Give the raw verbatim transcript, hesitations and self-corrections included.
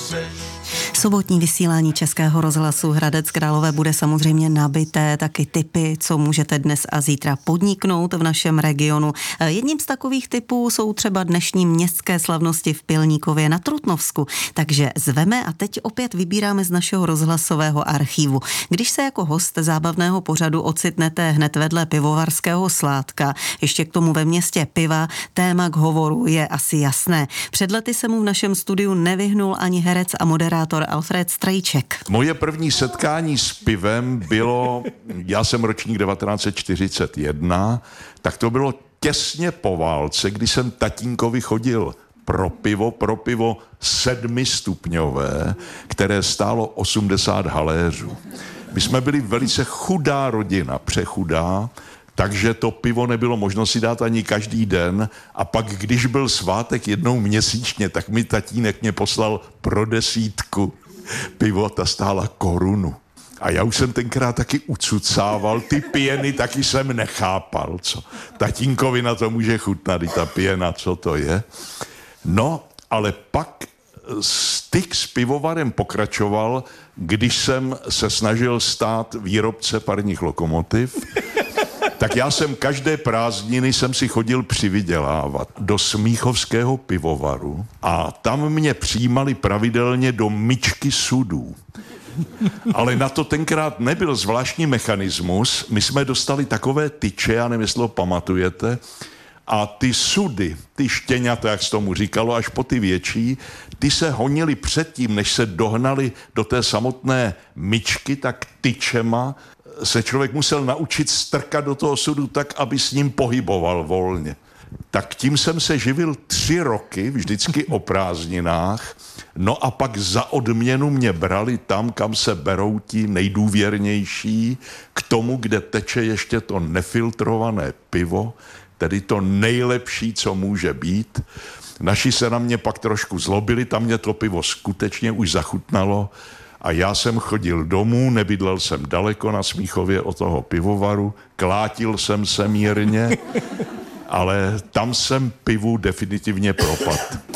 Sobotní vysílání Českého rozhlasu Hradec Králové bude samozřejmě nabité taky tipy, co můžete dnes a zítra podniknout v našem regionu. Jedním z takových tipů jsou třeba dnešní městské slavnosti v Pilníkově na Trutnovsku. Takže zveme a teď opět vybíráme z našeho rozhlasového archívu. Když se jako host zábavného pořadu ocitnete hned vedle pivovarského Sládka, ještě k tomu ve městě piva, téma k hovoru je asi jasné. Před lety se mu v našem studiu nevyhnul ani herec a moderátor Alfred Strejček. Moje první setkání s pivem bylo, já jsem ročník devatenáct set čtyřicet jedna, tak to bylo těsně po válce, kdy jsem tatínkovi chodil pro pivo, pro pivo sedmistupňové, které stálo osmdesát haléřů. My jsme byli velice chudá rodina, přechudá, takže to pivo nebylo možno si dát ani každý den a pak, když byl svátek jednou měsíčně, tak mi tatínek mě poslal pro desítku pivo, ta stála korunu. A já už jsem tenkrát taky ucucával, ty pěny taky jsem nechápal, co. Tatínkovi na to může chutnat, i ta pěna, co to je. No, ale pak styk s pivovarem pokračoval, když jsem se snažil stát výrobce parních lokomotiv. Tak já jsem každé prázdniny jsem si chodil přivydělávat do Smíchovského pivovaru a tam mě přijímali pravidelně do myčky sudů. Ale na to tenkrát nebyl zvláštní mechanismus. My jsme dostali takové tyče, já nevím, jestli ho pamatujete, a ty sudy, ty štěňata, jak se tomu říkalo, až po ty větší, ty se honily předtím, než se dohnali do té samotné myčky, tak tyčema se člověk musel naučit strkat do toho sudu tak, aby s ním pohyboval volně. Tak tím jsem se živil tři roky, vždycky o prázdninách, no a pak za odměnu mě brali tam, kam se berou ti nejdůvěrnější, k tomu, kde teče ještě to nefiltrované pivo, tedy to nejlepší, co může být. Naši se na mě pak trošku zlobili, tam mě to pivo skutečně už zachutnalo a já jsem chodil domů, nebydlel jsem daleko na Smíchově od toho pivovaru, klátil jsem se mírně, ale tam jsem pivu definitivně propadl.